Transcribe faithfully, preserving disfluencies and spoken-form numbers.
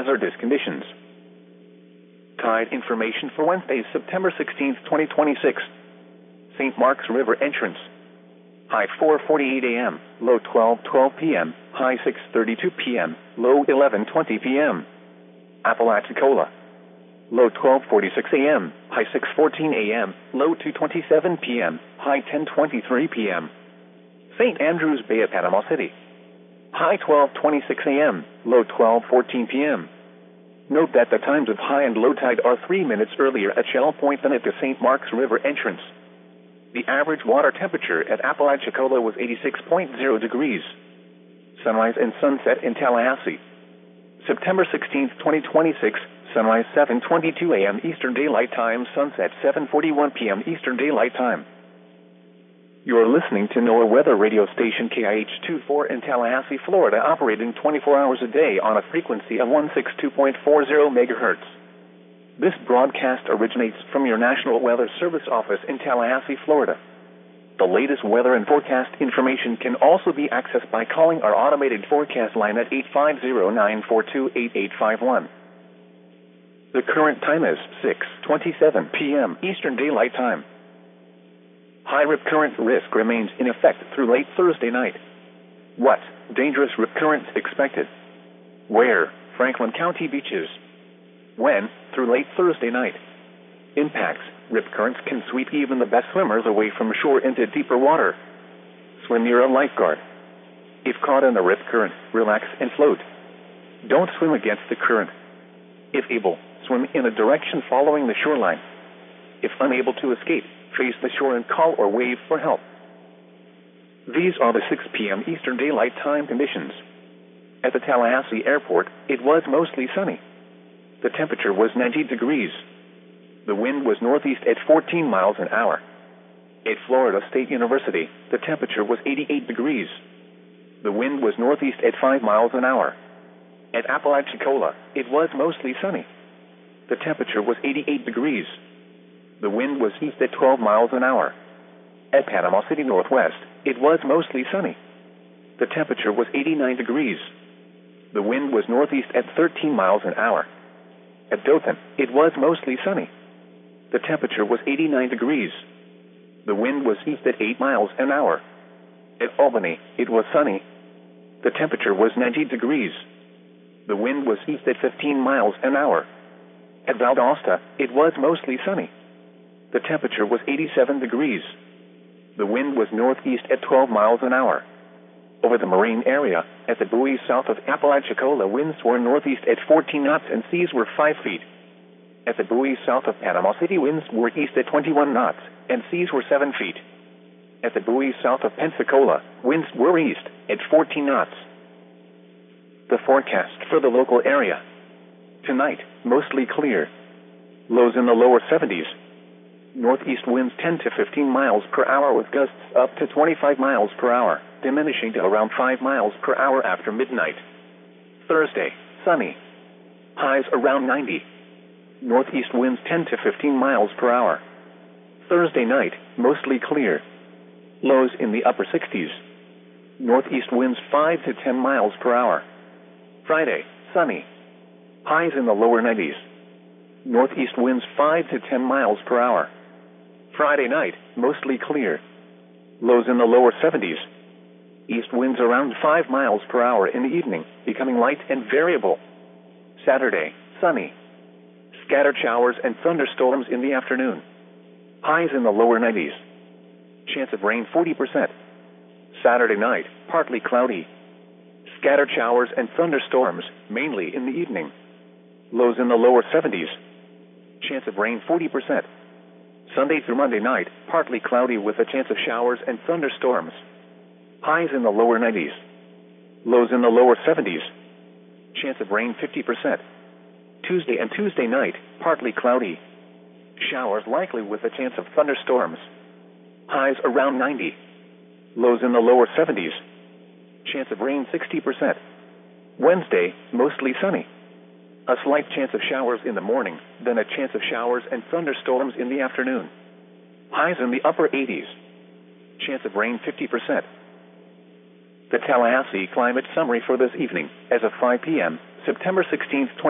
hazardous conditions. Tide information for Wednesday, September sixteenth, twenty twenty-six. Saint Mark's River entrance. High four forty-eight a m, low twelve twelve p m, high six thirty-two p m, low eleven twenty p m Apalachicola. Low twelve forty-six a m, high six fourteen a m, low two twenty-seven p m, high ten twenty-three p m Saint Andrews Bay at Panama City. High twelve twenty-six a m, low twelve fourteen p m Note that the times of high and low tide are three minutes earlier at Shell Point than at the Saint Mark's River entrance. The average water temperature at Apalachicola was eighty-six point zero degrees. Sunrise and sunset in Tallahassee. September sixteenth, twenty twenty-six, sunrise seven twenty-two a m Eastern Daylight Time, sunset seven forty-one p m Eastern Daylight Time. You're listening to NOAA Weather Radio Station K I H twenty-four in Tallahassee, Florida, operating twenty-four hours a day on a frequency of one sixty-two point four zero megahertz. This broadcast originates from your National Weather Service office in Tallahassee, Florida. The latest weather and forecast information can also be accessed by calling our automated forecast line at eight five zero, nine four two, eight eight five one. The current time is six twenty-seven p m Eastern Daylight Time. High rip current risk remains in effect through late Thursday night. What? Dangerous rip currents expected. Where? Franklin County beaches. When? Through late Thursday night. Impacts. Rip currents can sweep even the best swimmers away from shore into deeper water. Swim near a lifeguard. If caught in a rip current, relax and float. Don't swim against the current. If able, swim in a direction following the shoreline. If unable to escape, face the shore and call or wave for help. These are the six p m Eastern Daylight Time conditions. At the Tallahassee Airport, it was mostly sunny. The temperature was ninety degrees. The wind was northeast at fourteen miles an hour. At Florida State University, the temperature was eighty-eight degrees. The wind was northeast at five miles an hour. At Apalachicola, it was mostly sunny. The temperature was eighty-eight degrees. The wind was east at twelve miles an hour. At Panama City Northwest, it was mostly sunny. The temperature was eighty-nine degrees. The wind was northeast at thirteen miles an hour. At Dothan, it was mostly sunny. The temperature was eighty-nine degrees. The wind was east at eight miles an hour. At Albany, it was sunny. The temperature was ninety degrees. The wind was east at fifteen miles an hour. At Valdosta, it was mostly sunny. The temperature was eighty-seven degrees. The wind was northeast at twelve miles an hour. Over the marine area, at the buoys south of Apalachicola, winds were northeast at fourteen knots and seas were five feet. At the buoys south of Panama City, winds were east at twenty-one knots and seas were seven feet. At the buoys south of Pensacola, winds were east at fourteen knots. The forecast for the local area. Tonight, mostly clear. Lows in the lower seventies. Northeast winds ten to fifteen miles per hour with gusts up to twenty-five miles per hour, diminishing to around five miles per hour after midnight. Thursday, sunny. Highs around ninety. Northeast winds ten to fifteen miles per hour. Thursday night, mostly clear. Lows in the upper sixties. Northeast winds five to ten miles per hour. Friday, sunny. Highs in the lower nineties. Northeast winds five to ten miles per hour. Friday night, mostly clear. Lows in the lower seventies. East winds around five miles per hour in the evening, becoming light and variable. Saturday, sunny. Scattered showers and thunderstorms in the afternoon. Highs in the lower nineties. Chance of rain forty percent. Saturday night, partly cloudy. Scattered showers and thunderstorms, mainly in the evening. Lows in the lower seventies. Chance of rain forty percent. Sunday through Monday night, partly cloudy with a chance of showers and thunderstorms. Highs in the lower nineties. Lows in the lower seventies. Chance of rain fifty percent. Tuesday and Tuesday night, partly cloudy. Showers likely with a chance of thunderstorms. Highs around ninety. Lows in the lower seventies. Chance of rain sixty percent. Wednesday, mostly sunny. A slight chance of showers in the morning, then a chance of showers and thunderstorms in the afternoon. Highs in the upper eighties. Chance of rain fifty percent. The Tallahassee Climate Summary for this evening, as of five p m, September sixteenth, twenty